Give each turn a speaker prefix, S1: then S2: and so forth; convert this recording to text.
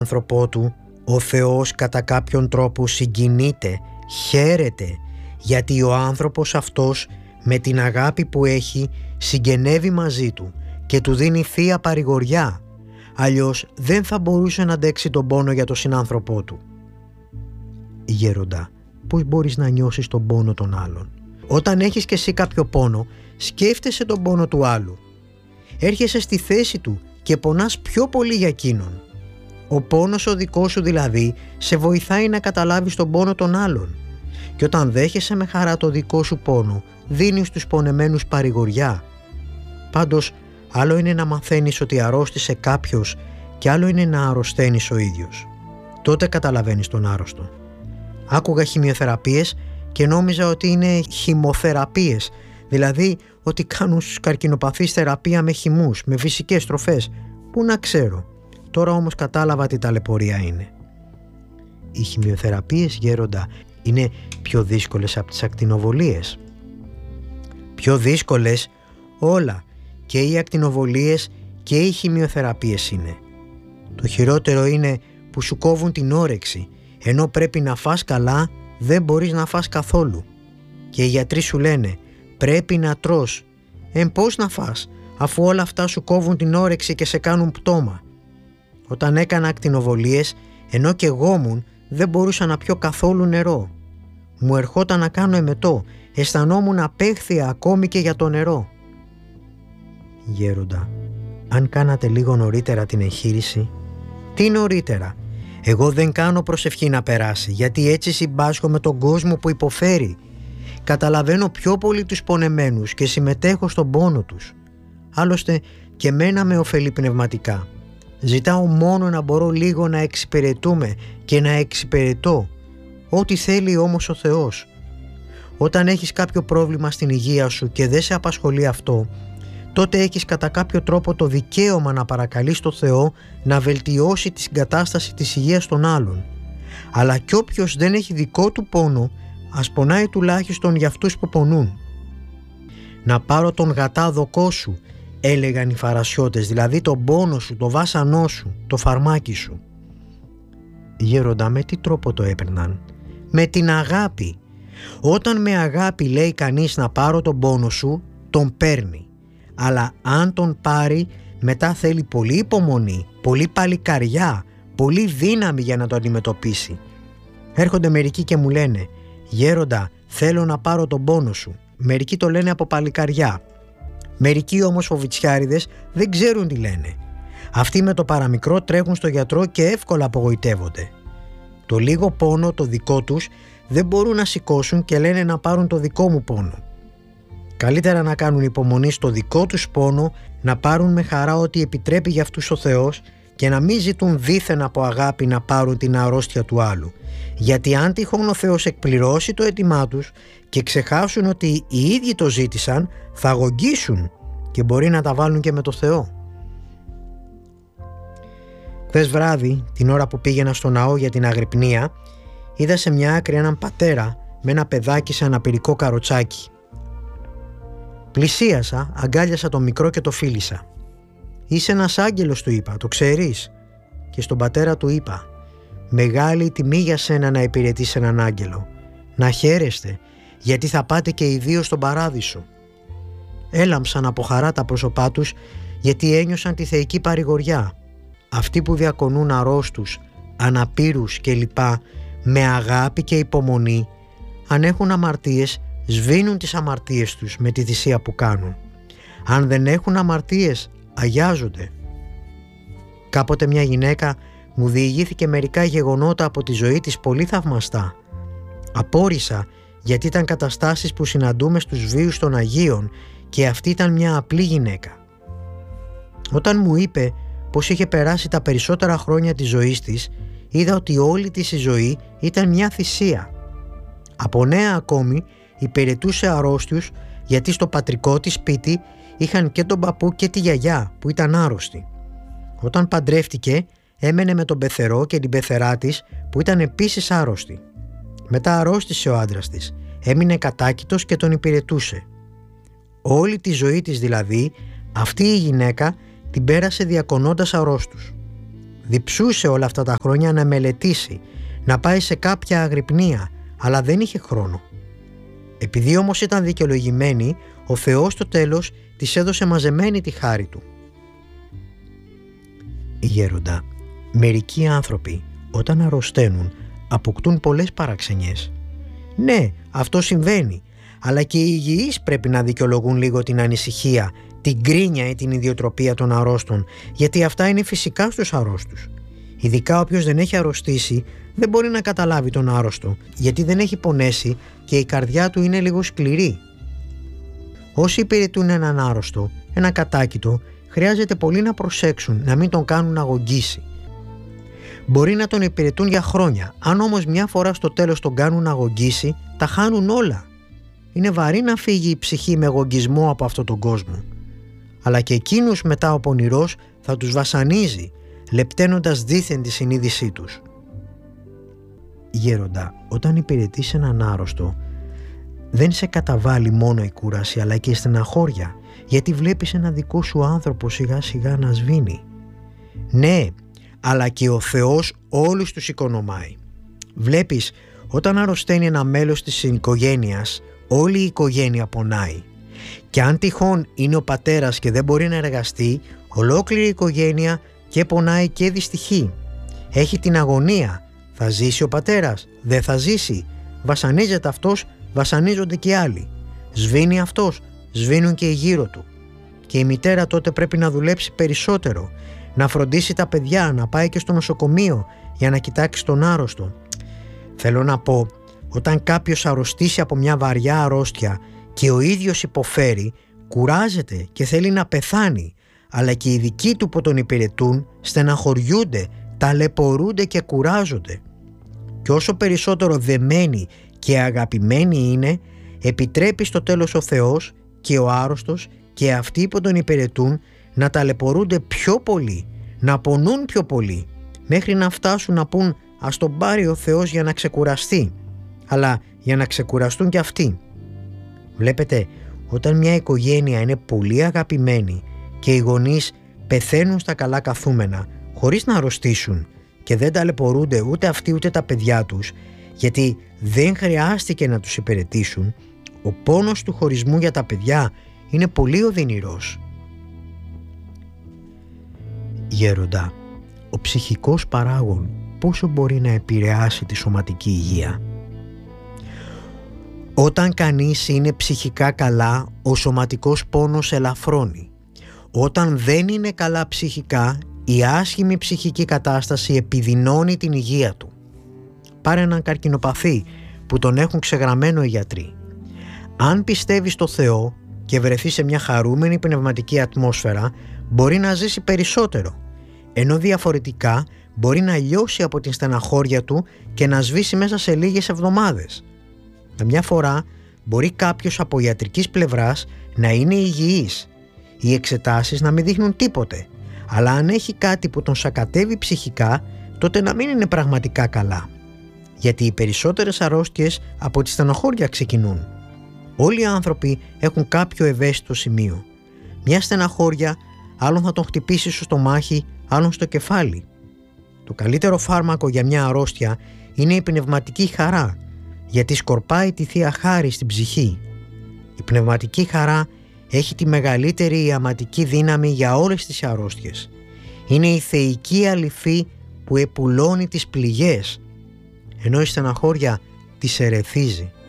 S1: άνθρωπό του, ο Θεός κατά κάποιον τρόπο συγκινείται, χαίρεται, γιατί ο άνθρωπος αυτός με την αγάπη που έχει συγγενεύει μαζί του και του δίνει θεία παρηγοριά, αλλιώς δεν θα μπορούσε να αντέξει τον πόνο για τον συνάνθρωπό του. Γέροντα, πώς μπορείς να νιώσεις τον πόνο των άλλων? Όταν έχεις και εσύ κάποιο πόνο, σκέφτεσαι τον πόνο του άλλου. Έρχεσαι στη θέση του και πονάς πιο πολύ για εκείνον. Ο πόνος ο δικός σου δηλαδή σε βοηθάει να καταλάβεις τον πόνο των άλλων. Και όταν δέχεσαι με χαρά το δικό σου πόνο, δίνεις στους πονεμένους παρηγοριά. Πάντως, άλλο είναι να μαθαίνεις ότι αρρώστησε κάποιος και άλλο είναι να αρρωσταίνεις ο ίδιος. Τότε καταλαβαίνεις τον άρρωστο. Άκουγα χημειοθεραπείες και νόμιζα ότι είναι χημοθεραπείες, δηλαδή ότι κάνουν στους καρκινοπαθείς θεραπεία με χυμούς, με φυσικές τροφές. Πού να ξέρω. Τώρα όμως κατάλαβα τι ταλαιπωρία είναι. Οι χημειοθεραπείες, γέροντα, είναι πιο δύσκολες από τις ακτινοβολίες. Πιο δύσκολες όλα, και οι ακτινοβολίες και οι χημειοθεραπείες είναι. Το χειρότερο είναι που σου κόβουν την όρεξη, ενώ πρέπει να φας καλά, δεν μπορείς να φας καθόλου. Και οι γιατροί σου λένε πρέπει να τρως. Πώς να φας, αφού όλα αυτά σου κόβουν την όρεξη και σε κάνουν πτώμα? Όταν έκανα ακτινοβολίες, ενώ και γόμουν, δεν μπορούσα να πιω καθόλου νερό. Μου ερχόταν να κάνω εμετό, αισθανόμουν απέχθεια ακόμη και για το νερό. Γέροντα, αν κάνατε λίγο νωρίτερα την εγχείρηση? Τι νωρίτερα? Εγώ δεν κάνω προσευχή να περάσει, γιατί έτσι συμπάσχω με τον κόσμο που υποφέρει. Καταλαβαίνω πιο πολύ τους πονεμένους και συμμετέχω στον πόνο τους. Άλλωστε και μένα με ωφελεί πνευματικά. Ζητάω μόνο να μπορώ λίγο να εξυπηρετούμε και να εξυπηρετώ. Ό,τι θέλει όμως ο Θεός. Όταν έχεις κάποιο πρόβλημα στην υγεία σου και δεν σε απασχολεί αυτό, τότε έχεις κατά κάποιο τρόπο το δικαίωμα να παρακαλείς τον Θεό να βελτιώσει την κατάσταση της υγείας των άλλων. Αλλά κι όποιος δεν έχει δικό του πόνο, ας πονάει τουλάχιστον για αυτούς που πονούν. Να πάρω τον γατάδοκό σου, έλεγαν οι φαρασιώτες, δηλαδή τον πόνο σου, το βάσανό σου, το φαρμάκι σου. Γέροντα, με τι τρόπο το έπαιρναν? Με την αγάπη. Όταν με αγάπη λέει κανείς να πάρω τον πόνο σου, τον παίρνει. Αλλά αν τον πάρει, μετά θέλει πολύ υπομονή, πολύ παλικαριά, πολύ δύναμη για να το αντιμετωπίσει. Έρχονται μερικοί και μου λένε «Γέροντα, θέλω να πάρω τον πόνο σου». Μερικοί το λένε από παλικαριά. Μερικοί όμως φοβιτσιάριδες δεν ξέρουν τι λένε. Αυτοί με το παραμικρό τρέχουν στο γιατρό και εύκολα απογοητεύονται. Το λίγο πόνο το δικό τους δεν μπορούν να σηκώσουν και λένε να πάρουν το δικό μου πόνο. Καλύτερα να κάνουν υπομονή στο δικό τους πόνο, να πάρουν με χαρά ό,τι επιτρέπει για αυτούς ο Θεός και να μην ζητούν δήθεν από αγάπη να πάρουν την αρρώστια του άλλου. Γιατί αν τυχόν ο Θεός εκπληρώσει το αίτημά τους και ξεχάσουν ότι οι ίδιοι το ζήτησαν, θα αγωγήσουν και μπορεί να τα βάλουν και με το Θεό. Χθες βράδυ, την ώρα που πήγαινα στο ναό για την αγρυπνία, είδα σε μια άκρη έναν πατέρα με ένα παιδάκι σε αναπηρικό καροτσάκι. Πλησίασα, αγκάλιασα το μικρό και το φίλησα. «Είσαι ένας άγγελος», του είπα, «το ξέρεις?» Και στον πατέρα του είπα «Μεγάλη τιμή για σένα να υπηρετείς έναν άγγελο. Να χαίρεστε, γιατί θα πάτε και οι δύο στον παράδεισο». Έλαμψαν από χαρά τα πρόσωπά τους, γιατί ένιωσαν τη θεϊκή παρηγοριά. Αυτοί που διακονούν αρρώστους, αναπήρους κλπ. Με αγάπη και υπομονή, αν έχουν αμαρτίες, σβήνουν τις αμαρτίες τους με τη θυσία που κάνουν. Αν δεν έχουν αμαρτίες, αγιάζονται. Κάποτε μια γυναίκα μου διηγήθηκε μερικά γεγονότα από τη ζωή της πολύ θαυμαστά. Απόρρισα, γιατί ήταν καταστάσεις που συναντούμε στους βίους των Αγίων και αυτή ήταν μια απλή γυναίκα. Όταν μου είπε πως είχε περάσει τα περισσότερα χρόνια της ζωής της, είδα ότι όλη της η ζωή ήταν μια θυσία. Από νέα ακόμη υπηρετούσε αρρώστιους, γιατί στο πατρικό της σπίτι είχαν και τον παππού και τη γιαγιά που ήταν άρρωστοι. Όταν παντρεύτηκε, έμενε με τον πεθερό και την πεθερά της που ήταν επίσης άρρωστοι. Μετά αρρώστησε ο άντρας της, έμεινε κατάκητος και τον υπηρετούσε. Όλη τη ζωή της δηλαδή, αυτή η γυναίκα την πέρασε διακονώντας αρρώστους. Διψούσε όλα αυτά τα χρόνια να μελετήσει, να πάει σε κάποια αγρυπνία, αλλά δεν είχε χρόνο. Επειδή όμως ήταν δικαιολογημένη, ο Θεός στο τέλος της έδωσε μαζεμένη τη χάρη του. Γέροντα, μερικοί άνθρωποι όταν αρρωσταίνουν αποκτούν πολλές παραξενιές. Ναι, αυτό συμβαίνει, αλλά και οι υγιείς πρέπει να δικαιολογούν λίγο την ανησυχία, την κρίνια ή την ιδιοτροπία των αρρώστων, γιατί αυτά είναι φυσικά στους αρρώστους. Ειδικά όποιος δεν έχει αρρωστήσει δεν μπορεί να καταλάβει τον άρρωστο, γιατί δεν έχει πονέσει και η καρδιά του είναι λίγο σκληρή. Όσοι υπηρετούν έναν άρρωστο, ένα κατάκητο, χρειάζεται πολύ να προσέξουν να μην τον κάνουν να αγωγήσει. Μπορεί να τον υπηρετούν για χρόνια, αν όμως μια φορά στο τέλος τον κάνουν να αγωγήσει, τα χάνουν όλα. Είναι βαρύ να φύγει η ψυχή με αγωγισμό από αυτόν τον κόσμο. Αλλά και εκείνους μετά ο πονηρός θα τους βασανίζει, λεπταίνοντας δήθεν τη συνείδησή τους. Γέροντα, όταν υπηρετείς έναν άρρωστο, δεν σε καταβάλει μόνο η κούραση, αλλά και η στεναχώρια, γιατί βλέπεις ένα δικό σου άνθρωπο σιγά σιγά να σβήνει. Ναι, αλλά και ο Θεός όλους τους οικονομάει. Βλέπεις, όταν αρρωσταίνει ένα μέλος της οικογένειας, όλη η οικογένεια πονάει. Και αν τυχόν είναι ο πατέρας και δεν μπορεί να εργαστεί, ολόκληρη η οικογένεια και πονάει και δυστυχεί. Έχει την αγωνία. Θα ζήσει ο πατέρας, δεν θα ζήσει. Βασανίζεται αυτός, βασανίζονται και άλλοι. Σβήνει αυτός, σβήνουν και οι γύρω του. Και η μητέρα τότε πρέπει να δουλέψει περισσότερο, να φροντίσει τα παιδιά, να πάει και στο νοσοκομείο για να κοιτάξει τον άρρωστο. Θέλω να πω, όταν κάποιος αρρωστήσει από μια βαριά αρρώστια και ο ίδιος υποφέρει, κουράζεται και θέλει να πεθάνει, αλλά και οι δικοί του που τον υπηρετούν στεναχωριούνται, ταλαιπωρούνται και κουράζονται. Και όσο περισσότερο δεμένοι και αγαπημένοι είναι, επιτρέπει στο τέλος ο Θεός και ο άρρωστος και αυτοί που τον υπηρετούν να ταλαιπωρούνται πιο πολύ, να πονούν πιο πολύ, μέχρι να φτάσουν να πούν «Ας τον πάρει ο Θεός για να ξεκουραστεί», αλλά για να ξεκουραστούν και αυτοί. Βλέπετε, όταν μια οικογένεια είναι πολύ αγαπημένη και οι γονείς πεθαίνουν στα καλά καθούμενα χωρίς να αρρωστήσουν και δεν ταλαιπωρούνται ούτε αυτοί ούτε τα παιδιά τους, γιατί δεν χρειάστηκε να τους υπηρετήσουν, ο πόνος του χωρισμού για τα παιδιά είναι πολύ οδυνηρός. Γέροντα, ο ψυχικός παράγων πόσο μπορεί να επηρεάσει τη σωματική υγεία? Όταν κανείς είναι ψυχικά καλά, ο σωματικός πόνος ελαφρώνει. Όταν δεν είναι καλά ψυχικά, η άσχημη ψυχική κατάσταση επιδεινώνει την υγεία του. Πάρε έναν καρκινοπαθή που τον έχουν ξεγραμμένο οι γιατροί. Αν πιστεύει στο Θεό και βρεθεί σε μια χαρούμενη πνευματική ατμόσφαιρα, μπορεί να ζήσει περισσότερο, ενώ διαφορετικά μπορεί να λιώσει από την στεναχώρια του και να σβήσει μέσα σε λίγες εβδομάδες. Μια φορά μπορεί κάποιος από ιατρικής πλευράς να είναι υγιής, οι εξετάσεις να μην δείχνουν τίποτε, αλλά αν έχει κάτι που τον σακατεύει ψυχικά, τότε να μην είναι πραγματικά καλά. Γιατί οι περισσότερες αρρώστιες από τη στενοχώρια ξεκινούν. Όλοι οι άνθρωποι έχουν κάποιο ευαίσθητο σημείο. Μια στεναχώρια άλλον θα τον χτυπήσει στο στομάχι, άλλον στο κεφάλι. Το καλύτερο φάρμακο για μια αρρώστια είναι η πνευματική χαρά, γιατί σκορπάει τη Θεία Χάρη στην ψυχή. Η πνευματική χαρά έχει τη μεγαλύτερη ιαματική δύναμη για όλες τις αρρώστιες. Είναι η θεϊκή αληθή που επουλώνει τις πληγές, ενώ η στεναχώρια τις ερεθίζει.